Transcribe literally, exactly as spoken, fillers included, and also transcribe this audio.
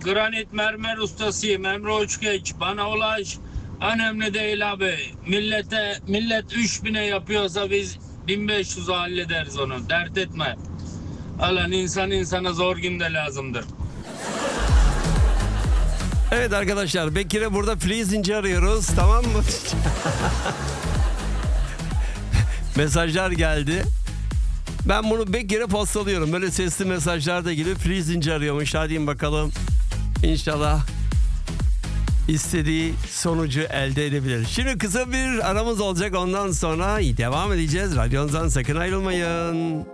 Granit mermer ustasıyım. Emre Uçgeç. Bana ulaş. Önemli değil abi. Millete millet üç bine yapıyorsa biz bin beş yüze hallederiz onu. Dert etme. Alan insan insana zor günde lazımdır. Evet arkadaşlar, Bekir'e burada freezing'i arıyoruz, tamam mı? Mesajlar geldi. Ben bunu Bekir'e postalıyorum. Böyle sesli mesajlar da geliyor. Freezing'i arıyormuş. Hadi bakalım. İnşallah istediği sonucu elde edebilir. Şimdi kısa bir aramız olacak. Ondan sonra devam edeceğiz. Radyonuzdan sakın ayrılmayın.